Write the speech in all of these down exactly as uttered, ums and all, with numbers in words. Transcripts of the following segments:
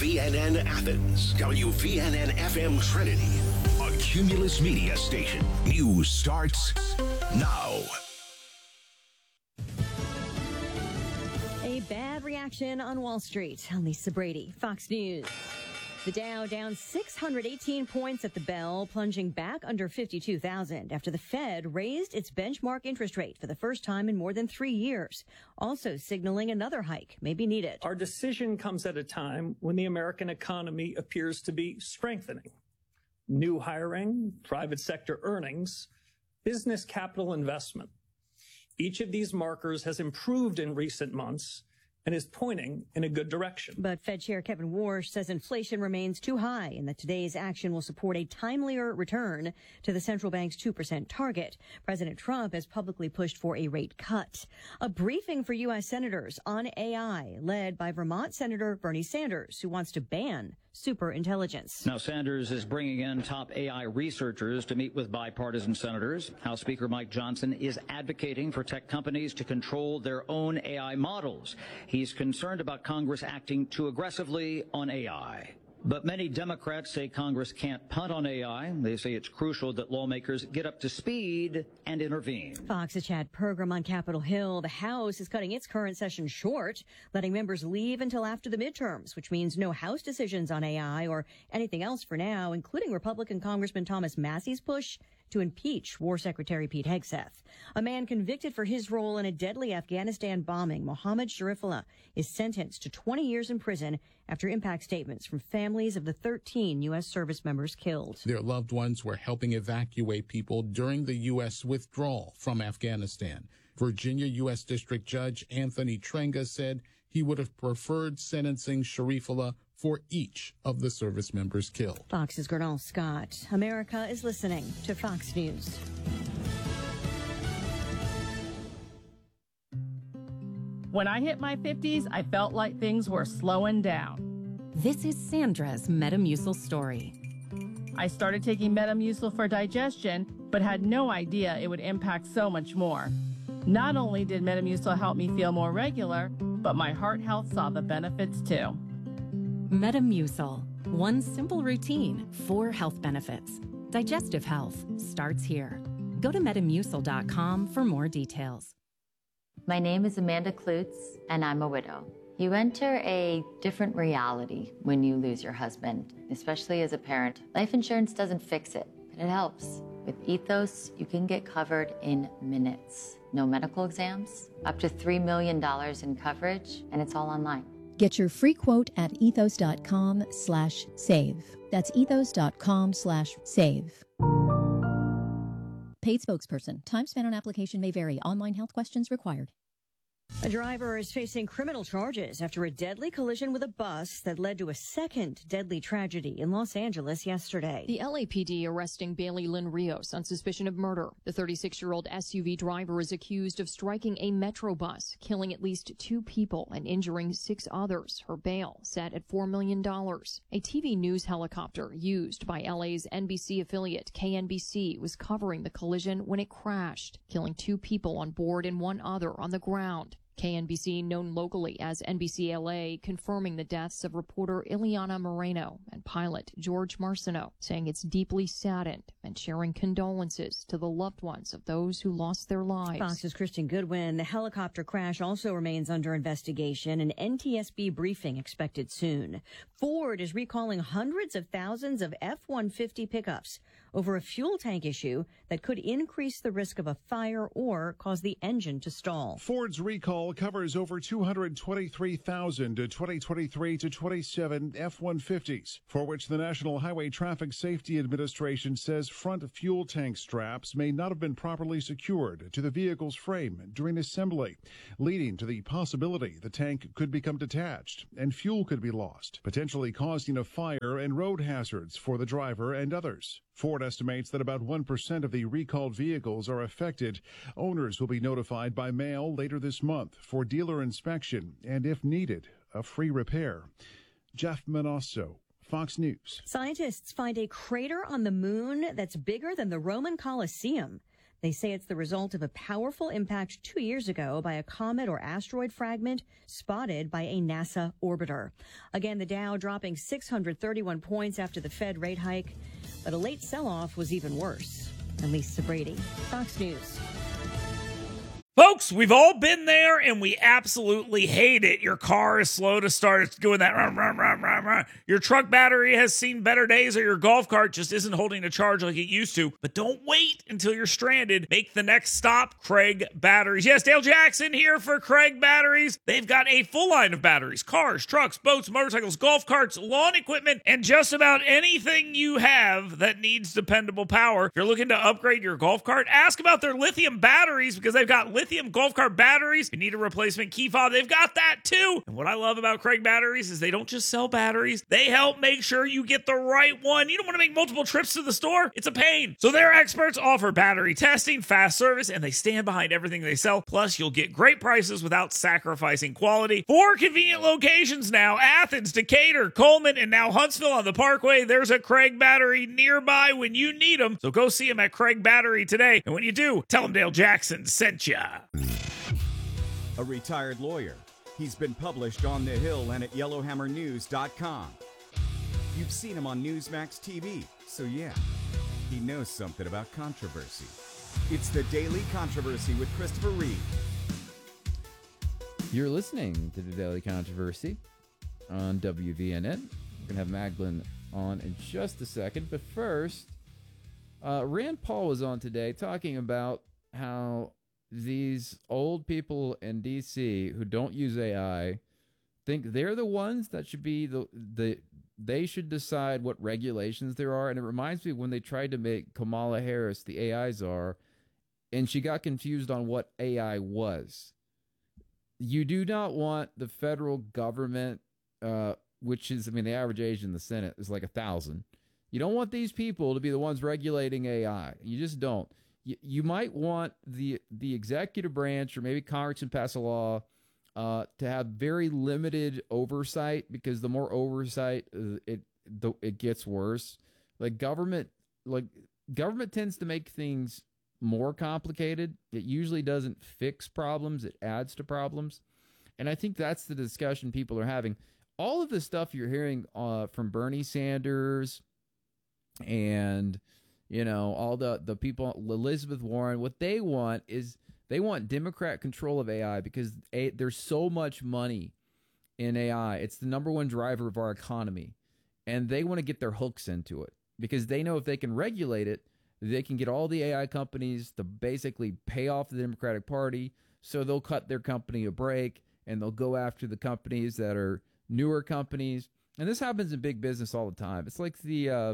V N N Athens, W V N N F M Trinity, a Cumulus Media station. News starts now. A bad reaction on Wall Street. I'm Lisa Brady, Fox News. The Dow down six hundred eighteen points at the bell, plunging back under fifty-two thousand after the Fed raised its benchmark interest rate for the first time in more than three years, also signaling another hike may be needed. Our decision comes at a time when the American economy appears to be strengthening. New hiring, private sector earnings, business capital investment. Each of these markers has improved in recent months and is pointing in a good direction. But Fed Chair Kevin Warsh says inflation remains too high and that today's action will support a timelier return to the central bank's two percent target. President Trump has publicly pushed for a rate cut. A briefing for U S senators on A I, led by Vermont Senator Bernie Sanders, who wants to ban superintelligence. Now, Sanders is bringing in top A I researchers to meet with bipartisan senators. House Speaker Mike Johnson is advocating for tech companies to control their own A I models. He's concerned about Congress acting too aggressively on A I. But many Democrats say Congress can't punt on A I. They say it's crucial that lawmakers get up to speed and intervene. Fox's Chad Pergram on Capitol Hill. The House is cutting its current session short, letting members leave until after the midterms, which means no House decisions on A I or anything else for now, including Republican Congressman Thomas Massey's push to impeach War Secretary Pete Hegseth. A man convicted for his role in a deadly Afghanistan bombing, Mohammed Sharifullah, is sentenced to twenty years in prison after impact statements from families of the thirteen U S service members killed. Their loved ones were helping evacuate people during the U S withdrawal from Afghanistan. Virginia U S District Judge Anthony Trenga said he would have preferred sentencing Sharifullah for each of the service members killed. Fox's Gernal Scott. America is listening to Fox News. When I hit my fifties, I felt like things were slowing down. This is Sandra's Metamucil story. I started taking Metamucil for digestion, but had no idea it would impact so much more. Not only did Metamucil help me feel more regular, but my heart health saw the benefits too. Metamucil. One simple routine, four health benefits. Digestive health starts here. Go to metamucil dot com for more details. My name is Amanda Klutz, and I'm a widow. You enter a different reality when you lose your husband, especially as a parent. Life insurance doesn't fix it, but it helps. With Ethos, you can get covered in minutes. No medical exams, up to three million dollars in coverage, and it's all online. Get your free quote at ethos dot com slash save. That's ethos dot com slash save. Paid spokesperson. Time spent on application may vary. Online health questions required. A driver is facing criminal charges after a deadly collision with a bus that led to a second deadly tragedy in Los Angeles yesterday. The L A P D arresting Bailey Lynn Rios on suspicion of murder. The thirty-six-year-old S U V driver is accused of striking a Metro bus, killing at least two people and injuring six others. Her bail set at four million dollars. A T V news helicopter used by L A's N B C affiliate K N B C was covering the collision when it crashed, killing two people on board and one other on the ground. K N B C, known locally as N B C L A, confirming the deaths of reporter Ileana Moreno and pilot George Marciano, saying it's deeply saddened and sharing condolences to the loved ones of those who lost their lives. Fox's Kristen Goodwin. The helicopter crash also remains under investigation. An N T S B briefing expected soon. Ford is recalling hundreds of thousands of F one fifty pickups over a fuel tank issue that could increase the risk of a fire or cause the engine to stall. Ford's recall covers over two hundred twenty-three thousand twenty twenty-three to twenty-seven F one fifties, for which the National Highway Traffic Safety Administration says front fuel tank straps may not have been properly secured to the vehicle's frame during assembly, leading to the possibility the tank could become detached and fuel could be lost, potentially causing a fire and road hazards for the driver and others. Ford estimates that about one percent of the recalled vehicles are affected. Owners will be notified by mail later this month for dealer inspection and, if needed, a free repair. Jeff Manasso, Fox News. Scientists find a crater on the moon that's bigger than the Roman Colosseum. They say it's the result of a powerful impact two years ago by a comet or asteroid fragment spotted by a NASA orbiter. Again, the Dow dropping six hundred thirty-one points after the Fed rate hike, but a late sell-off was even worse. And Lisa Brady, Fox News. Folks, we've all been there, and we absolutely hate it. Your car is slow to start. It's doing that. Rah, rah, rah, rah, rah. Your truck battery has seen better days, or your golf cart just isn't holding a charge like it used to. But don't wait until you're stranded. Make the next stop, Craig Batteries. Yes, Dale Jackson here for Craig Batteries. They've got a full line of batteries, cars, trucks, boats, motorcycles, golf carts, lawn equipment, and just about anything you have that needs dependable power. If you're looking to upgrade your golf cart, ask about their lithium batteries, because they've got lithium Lithium golf cart batteries. If you need a replacement key fob, they've got that too. And what I love about Craig Batteries is they don't just sell batteries. They help make sure you get the right one. You don't want to make multiple trips to the store. It's a pain. So their experts offer battery testing, fast service, and they stand behind everything they sell. Plus, you'll get great prices without sacrificing quality. Four convenient locations now: Athens, Decatur, Coleman, and now Huntsville on the Parkway. There's a Craig Battery nearby when you need them. So go see them at Craig Battery today. And when you do, tell them Dale Jackson sent ya. A retired lawyer. He's been published on The Hill and at yellowhammer news dot com. You've seen him on Newsmax T V, so yeah, he knows something about controversy. It's the Daily Controversy with Christopher Reeve. You're listening to the Daily Controversy on W V N N. We're going to have Magdalene on in just a second, but first, uh, Rand Paul was on today talking about how these old people in D C who don't use A I think they're the ones that should be the the they should decide what regulations there are. And it reminds me when they tried to make Kamala Harris the A I czar, and she got confused on what A I was. You do not want the federal government, uh, which is, I mean, the average age in the Senate is like a thousand. You don't want these people to be the ones regulating A I. You just don't. You might want the the executive branch, or maybe Congress can pass a law uh, to have very limited oversight, because the more oversight, uh, it the, it gets worse. Like government, like government tends to make things more complicated. It usually doesn't fix problems; it adds to problems. And I think that's the discussion people are having. All of the stuff you're hearing uh, from Bernie Sanders and, you know, all the, the people, Elizabeth Warren, what they want is they want Democrat control of A I, because a, there's so much money in A I. It's the number one driver of our economy. And they want to get their hooks into it, because they know if they can regulate it, they can get all the A I companies to basically pay off the Democratic Party. So they'll cut their company a break, and they'll go after the companies that are newer companies. And this happens in big business all the time. It's like the... Uh,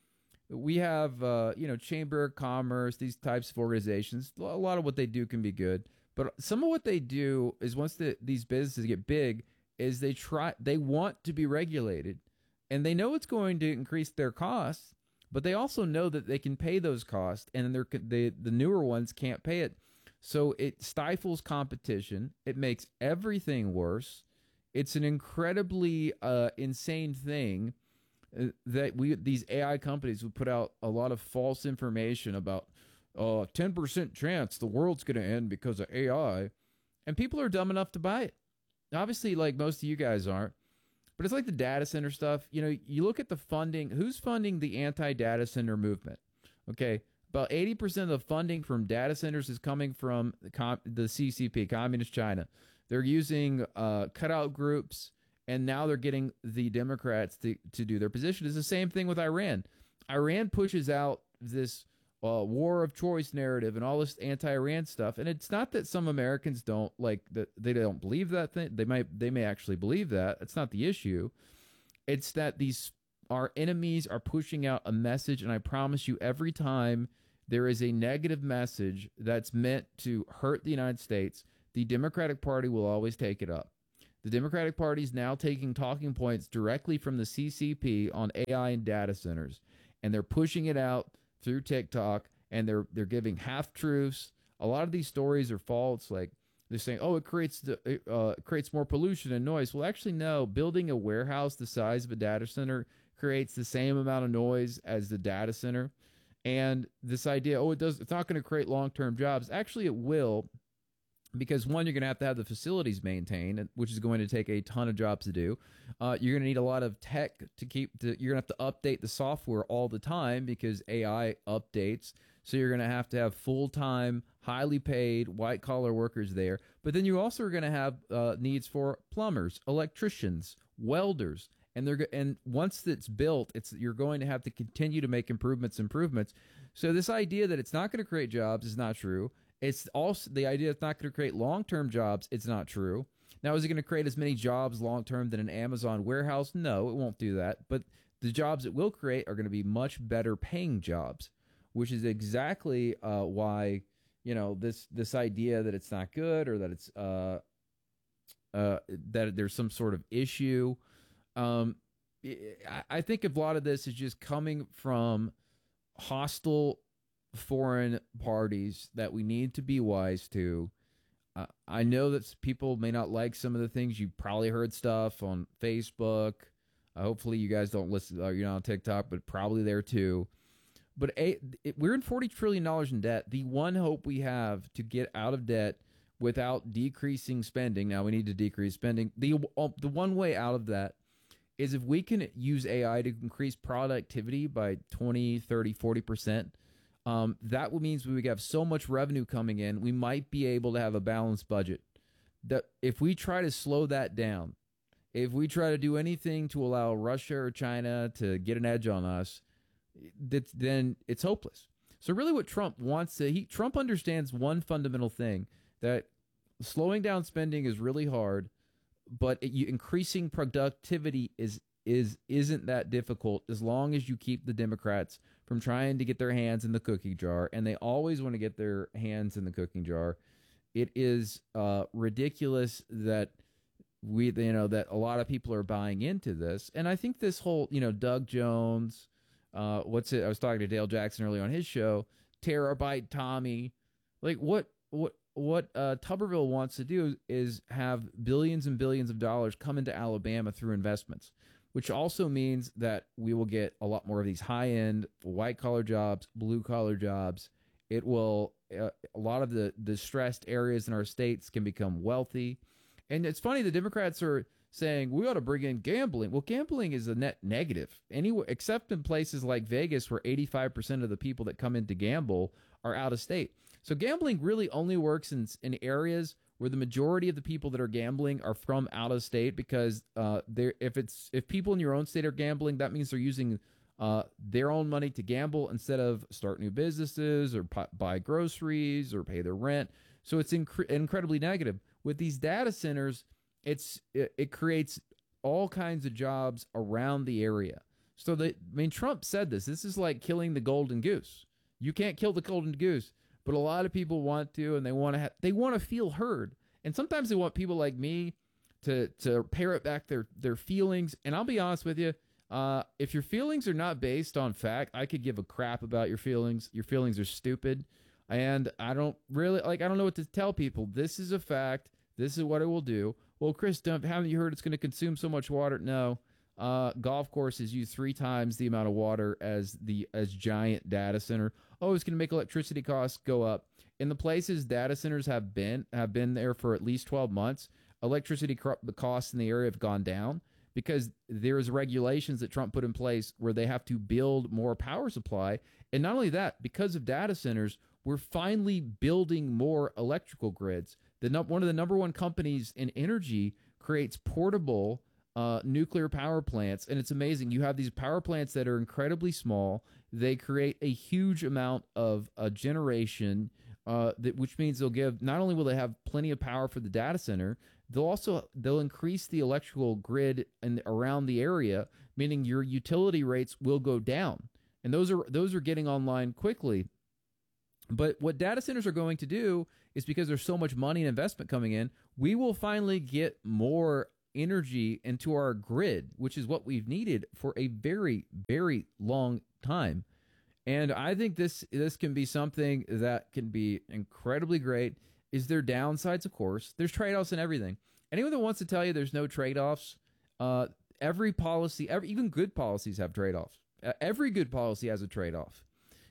We have, uh, you know, Chamber of Commerce, these types of organizations. A lot of what they do can be good, but some of what they do is, once the, these businesses get big, is they try, they want to be regulated, and they know it's going to increase their costs, but they also know that they can pay those costs, and they're, they, the newer ones can't pay it. So it stifles competition. It makes everything worse. It's an incredibly uh, insane thing. That we these A I companies would put out a lot of false information about uh ten percent chance the world's going to end because of A I, and people are dumb enough to buy it. Obviously, like most of you guys aren't, but it's like the data center stuff. You know, you look at the funding. Who's funding the anti-data center movement? Okay, about eighty percent of the funding from data centers is coming from the, com- the C C P, Communist China. They're using uh, cutout groups. And now they're getting the Democrats to, to do their position. It's the same thing with Iran. Iran pushes out this uh, war of choice narrative and all this anti-Iran stuff. And it's not that some Americans don't like that, they don't believe that thing. They might, they may actually believe that. It's not the issue. It's that these our enemies are pushing out a message. And I promise you, every time there is a negative message that's meant to hurt the United States, the Democratic Party will always take it up. The Democratic Party is now taking talking points directly from the C C P on A I and data centers, and they're pushing it out through TikTok, and they're they're giving half-truths. A lot of these stories are false. Like, they're saying, oh, it creates the, it, uh, creates more pollution and noise. Well, actually, no. Building a warehouse the size of a data center creates the same amount of noise as the data center. And this idea, oh, it does, it's not going to create long-term jobs. Actually, it will, because one, you're going to have to have the facilities maintained, which is going to take a ton of jobs to do. Uh, you're going to need a lot of tech to keep, to, you're going to have to update the software all the time because A I updates. So you're going to have to have full-time, highly paid, white-collar workers there. But then you also are going to have uh, needs for plumbers, electricians, welders. And they're and once it's built, it's you're going to have to continue to make improvements, improvements. So this idea that it's not going to create jobs is not true. It's also the idea it's not going to create long-term jobs. It's not true. Now, is it going to create as many jobs long-term than an Amazon warehouse? No, it won't do that. But the jobs it will create are going to be much better paying jobs, which is exactly uh, why, you know, this this idea that it's not good or that it's uh, uh, that there's some sort of issue. Um, I think a lot of this is just coming from hostile foreign parties that we need to be wise to. Uh, I know that people may not like some of the things. You've probably heard stuff on Facebook. Uh, hopefully you guys don't listen, uh, you're not on TikTok, but probably there too. But a, it, we're in forty trillion dollars in debt. The one hope we have to get out of debt without decreasing spending, now we need to decrease spending, the, uh, the one way out of that is if we can use A I to increase productivity by twenty, thirty, forty percent, um, that means we would have so much revenue coming in, we might be able to have a balanced budget. That if we try to slow that down, if we try to do anything to allow Russia or China to get an edge on us, that, then it's hopeless. So really what Trump wants to, he, Trump understands one fundamental thing, that slowing down spending is really hard, but it, you, increasing productivity is is isn't that difficult as long as you keep the Democrats from trying to get their hands in the cookie jar, and they always want to get their hands in the cooking jar. It is uh, ridiculous that we, you know, that a lot of people are buying into this, and I think this whole, you know, Doug Jones, uh, what's it? I was talking to Dale Jackson earlier on his show, Terabyte Tommy, like what what. What uh, Tuberville wants to do is have billions and billions of dollars come into Alabama through investments, which also means that we will get a lot more of these high-end white-collar jobs, blue-collar jobs. It will uh, a lot of the distressed areas in our states can become wealthy. And it's funny, the Democrats are saying we ought to bring in gambling. Well, gambling is a net negative, anyway, except in places like Vegas where eighty-five percent of the people that come in to gamble are out of state. So gambling really only works in in areas where the majority of the people that are gambling are from out of state, because uh, if it's if people in your own state are gambling, that means they're using uh, their own money to gamble instead of start new businesses or p- buy groceries or pay their rent. So it's inc- incredibly negative. With these data centers, it's it, it creates all kinds of jobs around the area. So the, I mean, Trump said this. This is like killing the golden goose. You can't kill the golden goose. But a lot of people want to, and they want to ha- they want to feel heard. And sometimes they want people like me to to parrot back their, their feelings. And I'll be honest with you, uh, if your feelings are not based on fact, I could give a crap about your feelings. Your feelings are stupid. And I don't really, like, I don't know what to tell people. This is a fact. This is what it will do. Well, Chris, haven't you heard it's going to consume so much water? No. Uh, golf courses use three times the amount of water as the as giant data center. Oh, it's going to make electricity costs go up. In the places data centers have been have been there for at least twelve months, electricity co- the costs in the area have gone down because there's regulations that Trump put in place where they have to build more power supply. And not only that, because of data centers, we're finally building more electrical grids. The no- one of the number one companies in energy creates portable Uh, nuclear power plants, and it's amazing. You have these power plants that are incredibly small. They create a huge amount of uh, generation, uh, that which means they'll give. Not only will they have plenty of power for the data center, they'll also they'll increase the electrical grid and around the area, meaning your utility rates will go down. And those are those are getting online quickly. But what data centers are going to do is, because there's so much money and investment coming in, we will finally get more energy into our grid, which is what we've needed for a very, very long time. And I think this this can be something that can be incredibly great. Is there downsides? Of course. There's trade-offs in everything. Anyone that wants to tell you there's no trade-offs, uh, every policy, every, even good policies have trade-offs. Uh, every good policy has a trade-off.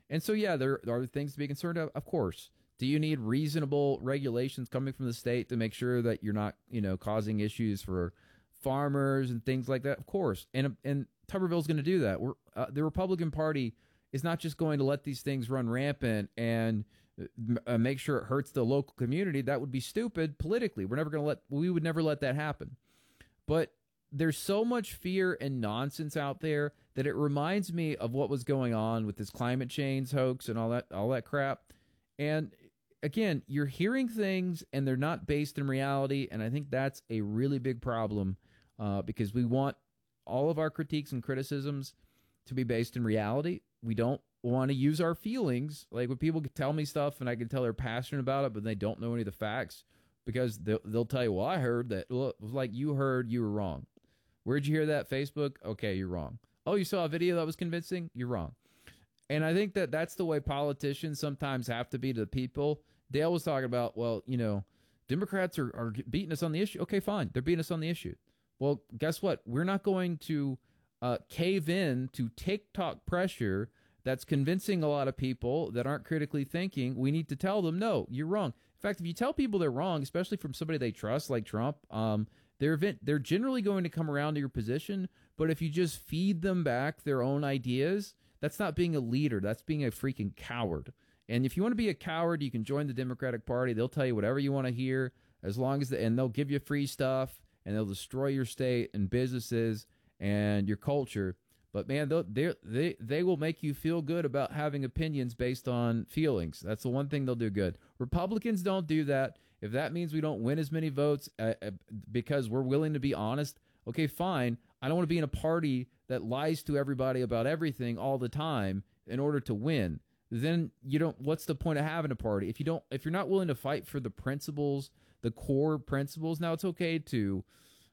And so, yeah, there are things to be concerned of, of course. Do you need reasonable regulations coming from the state to make sure that you're not, you know, causing issues for farmers and things like that? Of course. And and Tuberville's going to do that. We're, uh, the Republican Party is not just going to let these things run rampant and uh, make sure it hurts the local community. That would be stupid politically. We're never going to let, we would never let that happen. But there's so much fear and nonsense out there that it reminds me of what was going on with this climate change hoax and all that, all that crap. And again, you're hearing things and they're not based in reality. And I think that's a really big problem uh, because we want all of our critiques and criticisms to be based in reality. We don't want to use our feelings. Like when people tell me stuff and I can tell they're passionate about it, but they don't know any of the facts because they'll, they'll tell you, well, I heard that. Well, it was like you heard, you were wrong. Where'd you hear that? Facebook? Okay, you're wrong. Oh, you saw a video that was convincing? You're wrong. And I think that that's the way politicians sometimes have to be to the people. Dale was talking about, well, you know, Democrats are, are beating us on the issue. Okay, fine. They're beating us on the issue. Well, guess what? We're not going to uh, cave in to TikTok pressure that's convincing a lot of people that aren't critically thinking. We need to tell them, no, you're wrong. In fact, if you tell people they're wrong, especially from somebody they trust like Trump, um, they're, they're generally going to come around to your position. But if you just feed them back their own ideas, that's not being a leader. That's being a freaking coward. And if you want to be a coward, you can join the Democratic Party. They'll tell you whatever you want to hear, as long as the, and they'll give you free stuff, and they'll destroy your state and businesses and your culture. But man, they they they will make you feel good about having opinions based on feelings. That's the one thing they'll do good. Republicans don't do that. If that means we don't win as many votes uh, uh, because we're willing to be honest, okay, fine. I don't want to be in a party that lies to everybody about everything all the time in order to win. Then you don't. What's the point of having a party if you don't? If you're not willing to fight for the principles, the core principles. Now it's okay to,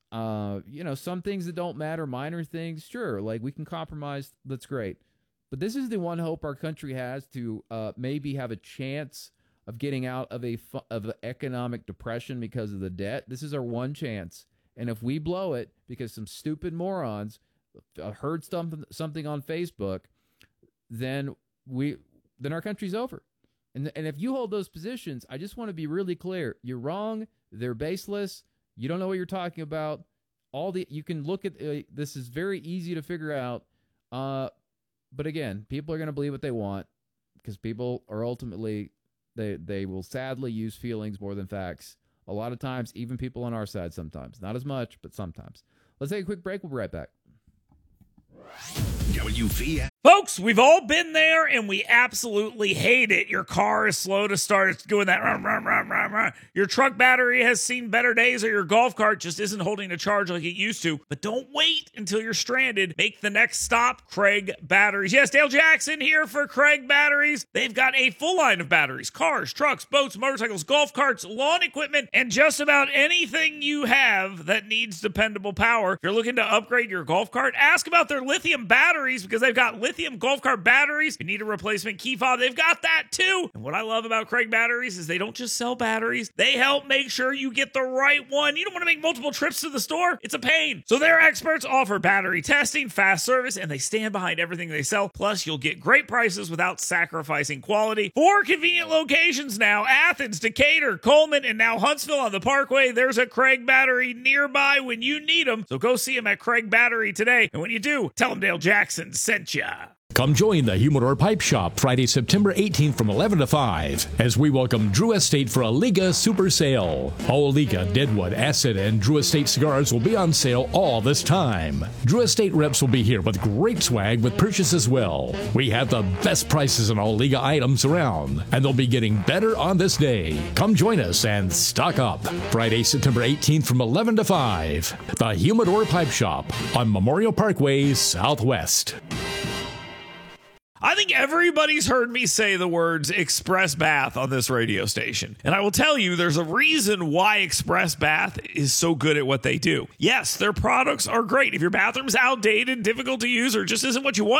uh, you know, some things that don't matter, minor things. Sure, like we can compromise. That's great. But this is the one hope our country has to uh, maybe have a chance of getting out of a fu- of an economic depression because of the debt. This is our one chance. And if we blow it because some stupid morons heard something something on Facebook, then we then our country's over. And and if you hold those positions, I just want to be really clear. You're wrong. They're baseless. You don't know what you're talking about. All the you can look at uh, this is very easy to figure out. Uh, but again, people are going to believe what they want because people are ultimately they they will sadly use feelings more than facts. A lot of times, even people on our side sometimes. Not as much, but sometimes. Let's take a quick break. We'll be right back. W V N. Folks, we've all been there and we absolutely hate it. Your car is slow to start. It's doing that. Rum, rum, rum, rum, rum. Your truck battery has seen better days, or your golf cart just isn't holding a charge like it used to. But don't wait until you're stranded. Make the next stop, Craig Batteries. Yes, Dale Jackson here for Craig Batteries. They've got a full line of batteries, cars, trucks, boats, motorcycles, golf carts, lawn equipment, and just about anything you have that needs dependable power. If you're looking to upgrade your golf cart, ask about their lithium batteries because they've got lithium golf cart batteries. If you need a replacement key fob, they've got that too. And what I love about Craig Batteries is they don't just sell batteries. They help make sure you get the right one. You don't want to make multiple trips to the store. It's a pain. So their experts offer battery testing, fast service, and they stand behind everything they sell. Plus, you'll get great prices without sacrificing quality. Four convenient locations now: Athens, Decatur, Coleman, and now Huntsville on the Parkway. There's a Craig Battery nearby when you need them. So go see them at Craig Battery today. And when you do, tell them Dale Jackson sent ya. Come join the Humidor Pipe Shop Friday, September eighteenth from eleven to five as we welcome Drew Estate for a Liga Super Sale. All Liga, Deadwood, Acid, and Drew Estate cigars will be on sale all this time. Drew Estate reps will be here with great swag with purchase as well. We have the best prices on all Liga items around, and they'll be getting better on this day. Come join us and stock up. Friday, September eighteenth from eleven to five. The Humidor Pipe Shop on Memorial Parkway Southwest. I think everybody's heard me say the words Express Bath on this radio station. And I will tell you, there's a reason why Express Bath is so good at what they do. Yes, their products are great. If your bathroom's outdated, difficult to use, or just isn't what you want,